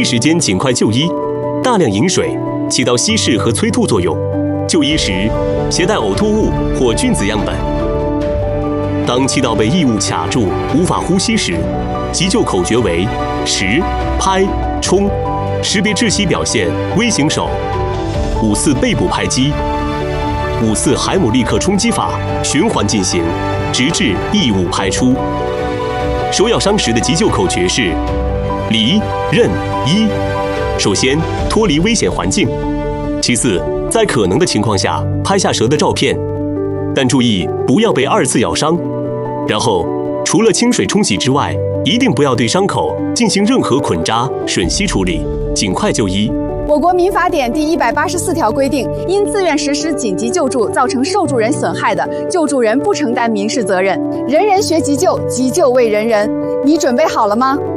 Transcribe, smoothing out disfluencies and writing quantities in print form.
时间尽快就医。大量饮水起到稀释和催吐作用。就医时携带呕吐物或菌子样本。当气道被异物卡住无法呼吸时，急救口诀为10、拍、冲。识别窒息表现，微型手5次背部拍击，5次海姆立克冲击法，循环进行，直至异物排出。手咬伤时的急救口诀是离、任、医。首先脱离危险环境，其次在可能的情况下拍下蛇的照片，但注意不要被2次咬伤。然后除了清水冲洗之外，一定不要对伤口进行任何捆扎、吮吸处理，尽快就医。 我国民法典第184条规定，因自愿实施紧急救助造成受助人损害的，救助人不承担民事责任。人人学急救，急救为人人。你准备好了吗？